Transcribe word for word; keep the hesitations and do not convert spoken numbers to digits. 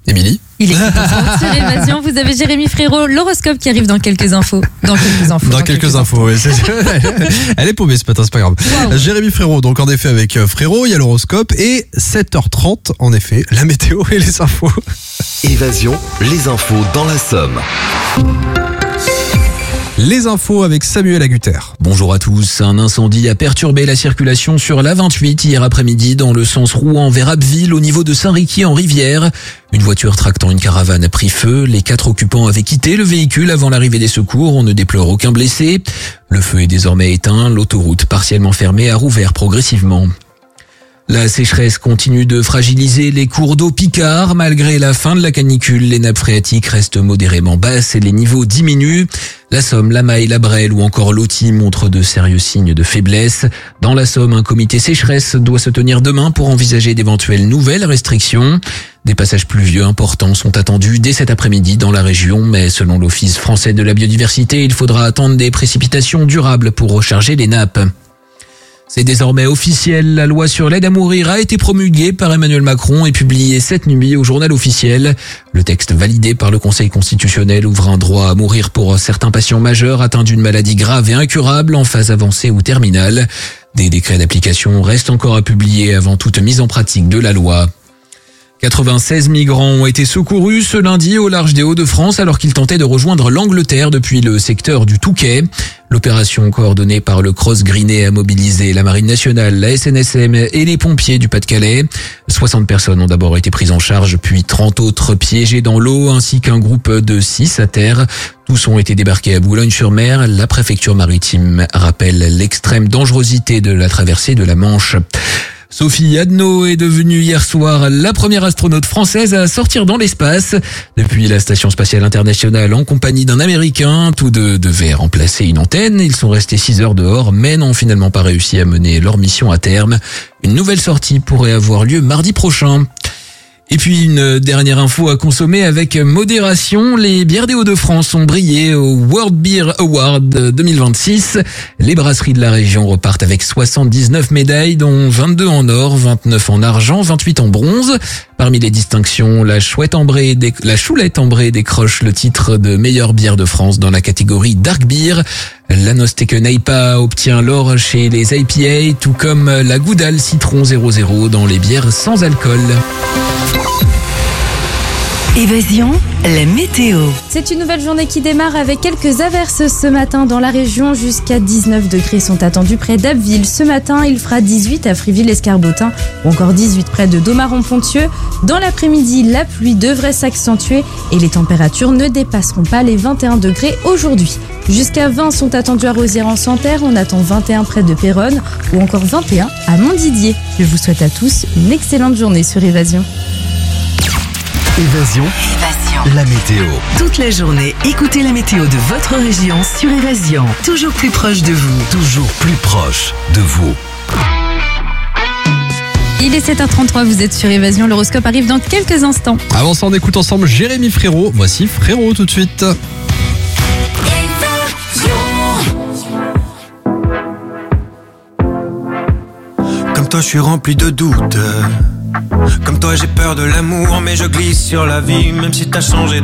Émilie. Il est sur Évasion. Vous avez Jérémy Frérot, l'horoscope qui arrive dans quelques infos. Dans quelques infos. Dans, dans quelques, quelques infos, oui. Elle est paumée ce matin, c'est pas grave. Wow. Jérémy Frérot, donc en effet avec Frérot, il y a l'horoscope et sept heures trente, en effet, la météo et les infos. Évasion, les infos dans la Somme. Les infos avec Samuel Agutter. Bonjour à tous. Un incendie a perturbé la circulation sur l'A vingt-huit hier après-midi dans le sens Rouen vers Abbeville au niveau de Saint-Riquier en Rivière. Une voiture tractant une caravane a pris feu. Les quatre occupants avaient quitté le véhicule avant l'arrivée des secours. On ne déplore aucun blessé. Le feu est désormais éteint. L'autoroute partiellement fermée a rouvert progressivement. La sécheresse continue de fragiliser les cours d'eau picards. Malgré la fin de la canicule, les nappes phréatiques restent modérément basses et les niveaux diminuent. La Somme, la Maille, la Brelle ou encore l'Authie montrent de sérieux signes de faiblesse. Dans la Somme, un comité sécheresse doit se tenir demain pour envisager d'éventuelles nouvelles restrictions. Des passages pluvieux importants sont attendus dès cet après-midi dans la région, mais selon l'Office français de la biodiversité, il faudra attendre des précipitations durables pour recharger les nappes. C'est désormais officiel, la loi sur l'aide à mourir a été promulguée par Emmanuel Macron et publiée cette nuit au journal officiel. Le texte validé par le Conseil constitutionnel ouvre un droit à mourir pour certains patients majeurs atteints d'une maladie grave et incurable en phase avancée ou terminale. Des décrets d'application restent encore à publier avant toute mise en pratique de la loi. quatre-vingt-seize migrants ont été secourus ce lundi au large des Hauts-de-France alors qu'ils tentaient de rejoindre l'Angleterre depuis le secteur du Touquet. L'opération coordonnée par le Cross Greenet a mobilisé la Marine nationale, la S N S M et les pompiers du Pas-de-Calais. soixante personnes ont d'abord été prises en charge, puis trente autres piégées dans l'eau, ainsi qu'un groupe de six à terre. Tous ont été débarqués à Boulogne-sur-Mer. La préfecture maritime rappelle l'extrême dangerosité de la traversée de la Manche. Sophie Adno est devenue hier soir la première astronaute française à sortir dans l'espace. Depuis la Station Spatiale Internationale en compagnie d'un Américain, tous deux devaient remplacer une antenne. Ils sont restés six heures dehors mais n'ont finalement pas réussi à mener leur mission à terme. Une nouvelle sortie pourrait avoir lieu mardi prochain. Et puis une dernière info à consommer avec modération. Les bières des Hauts-de-France ont brillé au World Beer Award deux mille vingt-six. Les brasseries de la région repartent avec soixante-dix-neuf médailles, dont vingt-deux en or, vingt-neuf en argent, vingt-huit en bronze. Parmi les distinctions, la chouette ambrée, déc- la choulette ambrée décroche le titre de meilleure bière de France dans la catégorie Dark Beer. La Nosteke N I P A obtient l'or chez les I P A, tout comme la Goudal Citron zéro zéro dans les bières sans alcool. Évasion, la météo. C'est une nouvelle journée qui démarre avec quelques averses ce matin dans la région. Jusqu'à dix-neuf degrés sont attendus près d'Abbeville. Ce matin, il fera dix-huit à Friville-Escarbotin ou encore dix-huit près de Domaron-Pontieux. Dans l'après-midi, la pluie devrait s'accentuer et les températures ne dépasseront pas les vingt et un degrés aujourd'hui. Jusqu'à vingt sont attendus à Rosières-en-Santerre. On attend vingt et un près de Péronne ou encore vingt et un à Montdidier. Je vous souhaite à tous une excellente journée sur Évasion. Évasion, Évasion, la météo. Toute la journée, écoutez la météo de votre région sur Évasion. Toujours plus proche de vous. Toujours plus proche de vous. Il est sept heures trente-trois, vous êtes sur Évasion. L'horoscope arrive dans quelques instants. Avant ça, on écoute ensemble Jérémy Frérot. Voici Frérot tout de suite. Comme toi, je suis rempli de doutes. Comme toi j'ai peur de l'amour, mais je glisse sur la vie, même si t'as changé